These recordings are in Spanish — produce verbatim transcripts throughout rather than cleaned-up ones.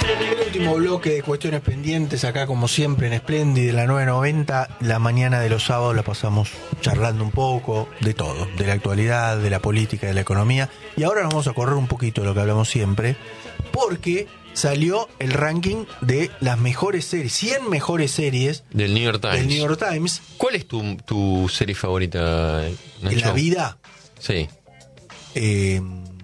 El último bloque de cuestiones pendientes acá como siempre en Splendid de la nueve noventa. La mañana de los sábados la pasamos charlando un poco de todo, de la actualidad, de la política, de la economía. Y ahora nos vamos a correr un poquito de lo que hablamos siempre, porque salió el ranking de las mejores series, cien mejores series del New York Times. Del New York Times. ¿Cuál es tu, tu serie favorita, Nacho? En la vida. Sí. Eh,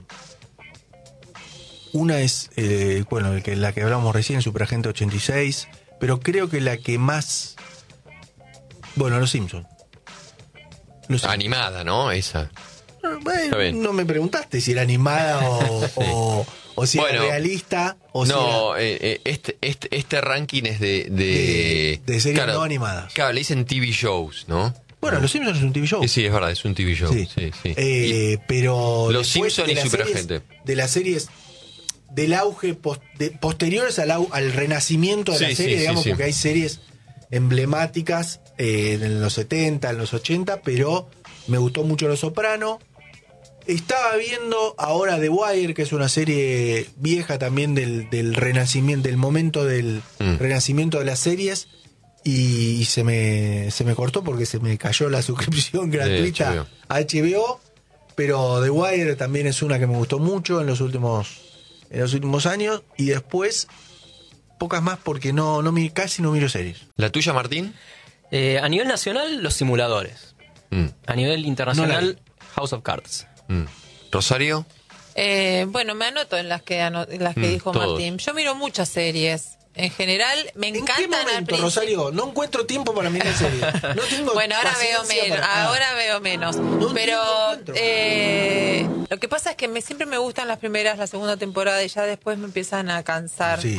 una es, eh, bueno, el que, la que hablamos recién, Superagente ochenta y seis, pero creo que la que más... Bueno, Los Simpsons. Los Animada, ¿no? Esa. Bueno, no me preguntaste si era animada o, sí. o, o si bueno, era realista o no, si era... eh, este, este, este ranking es de... De, de, de series claro, no animadas. Claro, le dicen T V shows, ¿no? Bueno, Los Simpsons es un T V show. Sí, sí, es verdad, es un T V show. Sí, sí, sí. Eh, pero Los Simpsons y Superagente. De las series del auge post, de, posteriores al, al renacimiento de sí, la serie, sí, digamos, sí, sí. Porque hay series emblemáticas eh, en los setenta, en los ochenta, pero me gustó mucho Los Soprano. Estaba viendo ahora The Wire, que es una serie vieja también del, del renacimiento, del momento del mm. renacimiento de las series. Y se me, se me cortó porque se me cayó la suscripción gratuita a H B O. Pero The Wire también es una que me gustó mucho en los últimos, en los últimos años. Y después, pocas más porque no, no casi no miro series. ¿La tuya, Martín? Eh, a nivel nacional, Los Simuladores. Mm. A nivel internacional, no House of Cards. Mm. ¿Rosario? Eh, bueno, me anoto en las que, anot- en las que mm, dijo todos. Martín. Yo miro muchas series. En general, me encantan. ¿En qué momento, Rosario? No encuentro tiempo para mirar series. No tengo bueno, ahora veo menos. Para... Ahora veo menos. No, pero eh, lo que pasa es que me, siempre me gustan las primeras, la segunda temporada y ya después me empiezan a cansar. Sí.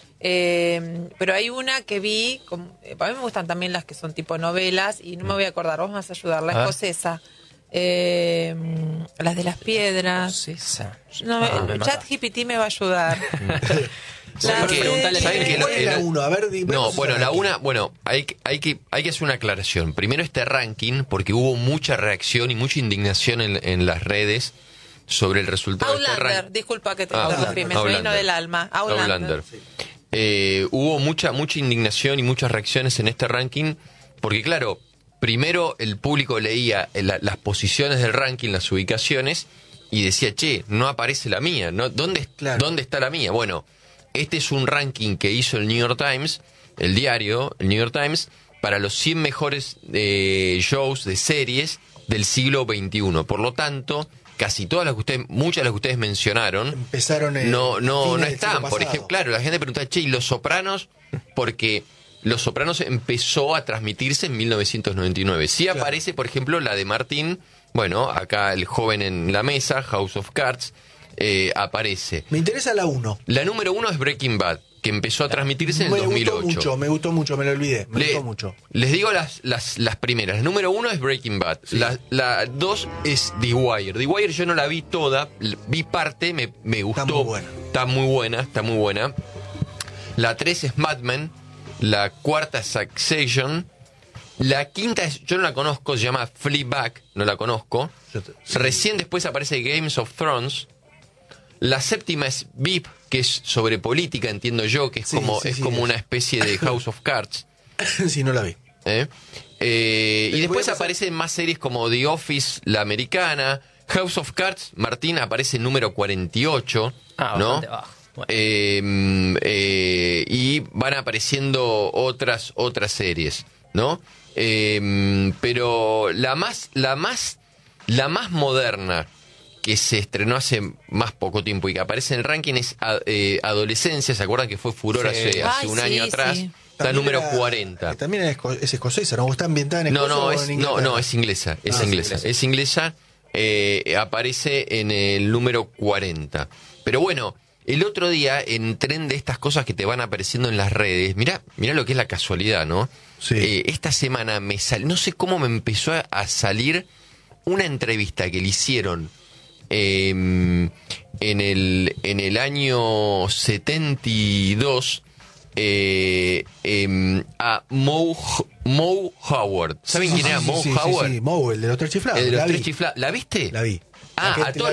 Eh, pero hay una que vi, como, eh, a mí me gustan también las que son tipo novelas y no me voy a acordar, vos me vas a ayudar, la escocesa. Eh, las de las piedras. Escocesa. No, ah, ChatGPT me va a ayudar. ¿Saben que, ¿saben que ¿Cuál es la uno? A ver, no, bueno, la una, bueno, hay, hay, que, hay que hacer una aclaración. Primero este ranking, porque hubo mucha reacción y mucha indignación en, en las redes sobre el resultado Outlander, de este ranking. Disculpa que te interrumpí, ah, me vino del alma. Outlander. Outlander. Sí. Eh, hubo mucha, mucha indignación y muchas reacciones en este ranking, porque claro, primero el público leía la, las posiciones del ranking, las ubicaciones, y decía, che, no aparece la mía, ¿no? ¿Dónde, claro. ¿Dónde está la mía? Bueno, este es un ranking que hizo el New York Times, el diario, el New York Times, para los cien mejores eh, shows de series del siglo veintiuno. Por lo tanto, casi todas las que ustedes, muchas de las que ustedes mencionaron, empezaron en no, no, no están. Por ejemplo, claro, la gente pregunta, che, ¿y Los Sopranos? Porque Los Sopranos empezó a transmitirse en mil novecientos noventa y nueve. Sí claro. Aparece, por ejemplo, la de Martín, bueno, acá el joven en la mesa, House of Cards. Eh, aparece. Me interesa la uno. La número uno es Breaking Bad, que empezó a transmitirse en me el dos mil ocho. Me gustó mucho, me gustó mucho, me lo olvidé. Me Le, gustó mucho. Les digo las, las, las primeras. La número uno es Breaking Bad. Sí. La, la dos es The Wire. The Wire yo no la vi toda, vi parte, me, me gustó. Está muy buena. Está muy buena, está muy buena. La tres es Mad Men. La cuarta es Succession. La quinta es, yo no la conozco, se llama Fleabag, no la conozco. Sí. Recién después aparece Games of Thrones. La séptima es V I P, que es sobre política, entiendo yo, que es sí, como, sí, es sí, como es. una especie de House of Cards. Sí, no la vi. ¿Eh? Eh, y después aparecen más series como The Office, la americana. House of Cards, Martín, aparece número cuarenta y ocho, ah, ¿no? Bajo. Bueno. Eh, eh, y van apareciendo otras, otras series, ¿no? Eh, pero la más, la más, la más moderna que se estrenó hace más poco tiempo y que aparece en el ranking es eh, Adolescencia. ¿Se acuerdan que fue furor sí. hace, hace Ay, un año sí, atrás? Sí. Está número era, cuarenta. También es, es escocesa, ¿no? ¿Está ambientada en Escocia no, no, o es, en Inglaterra? No, no, es inglesa. Es ah, inglesa. Es inglesa. Eh, aparece en el número cuarenta. Pero bueno, el otro día, en tren de estas cosas que te van apareciendo en las redes, mirá, mirá lo que es la casualidad, ¿no? Sí. Eh, esta semana me sal, no sé cómo me empezó a, a salir una entrevista que le hicieron eh, en el en el año setenta y dos eh, eh, a Moe, Moe Howard. ¿Saben sí, quién sí, era sí, Moe sí, Howard? Sí, sí, Moe, el de los tres chiflados. El de los tres chiflados. ¿La viste? La vi. Ah, la a todo...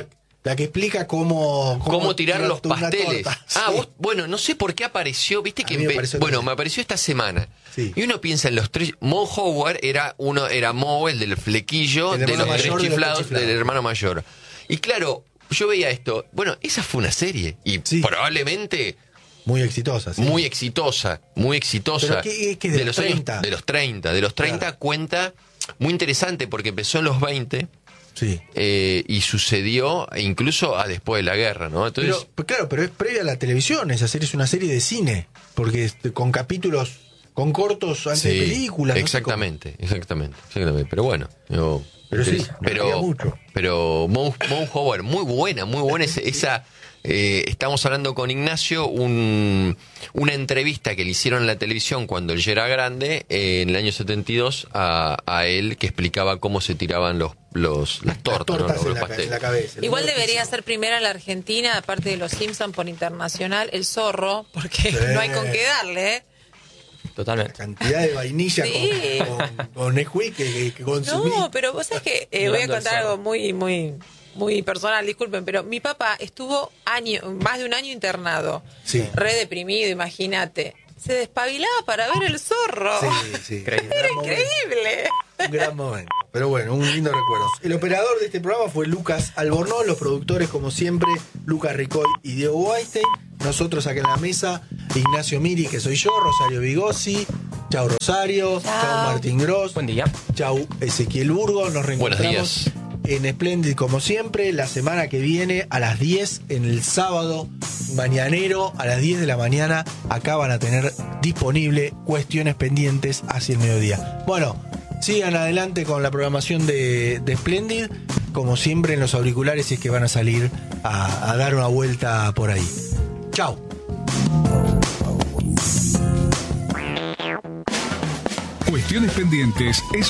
La que explica cómo... Cómo, cómo tirar los pasteles. Ah, ¿sí? vos, bueno, no sé por qué apareció, viste que... Me empe- bueno, me apareció esta semana. Sí. Y uno piensa en los tres... Mo Howard era uno era Mo, el del flequillo, el de los tres chiflados, del hermano mayor. Y claro, yo veía esto. Bueno, esa fue una serie. Y sí. probablemente... Muy exitosa, sí. Muy exitosa, muy exitosa. ¿Pero qué, qué de, de los treinta? Años, de los treinta. De los treinta claro. Cuenta... Muy interesante porque empezó en los veinte... Sí. Eh, y sucedió incluso a después de la guerra, ¿no? Entonces, pero, claro, pero es previa a la televisión, esa serie es una serie de cine, porque con capítulos, con cortos antes sí, de películas. Exactamente, no sé exactamente, exactamente. Pero bueno, yo, pero sí, pero, mucho. pero Mo, Mo Howard, muy buena, muy buena esa. esa eh, estamos hablando con Ignacio, un, una entrevista que le hicieron en la televisión cuando él ya era grande, eh, en el año setenta y dos, a, a él, que explicaba cómo se tiraban los Los, las tortas, las tortas ¿no? en, los la, en la cabeza. Igual debería ser primera en la Argentina, aparte de los Simpsons por internacional, el zorro, porque sí. no hay con qué darle, ¿eh? Totalmente. La cantidad de vainilla sí. con, con, con Nesquik que, que consumí. No, pero vos sabés que eh, voy a contar algo muy, muy, muy personal, disculpen, pero mi papá estuvo año, más de un año internado, sí. re deprimido, imagínate. Se despabilaba para ver el zorro. Sí, sí. Increíble. Era increíble. Un gran momento. Pero bueno, un lindo recuerdo. El operador de este programa fue Lucas Albornoz, los productores, como siempre, Lucas Ricoy y Diego Weinstein. Nosotros acá en la mesa, Ignacio Miri, que soy yo, Rosario Vigosi. Chau Rosario. Chau, chau Martín Gross. Buen día. Chau Ezequiel Burgos. Nos reencontramos. Buenos días. En Splendid, como siempre, la semana que viene a las diez, en el sábado mañanero, a las diez de la mañana, acá van a tener disponible Cuestiones Pendientes hacia el mediodía. Bueno, sigan adelante con la programación de, de Splendid, como siempre en los auriculares, si es que van a salir a, a dar una vuelta por ahí. Chau. Cuestiones Pendientes es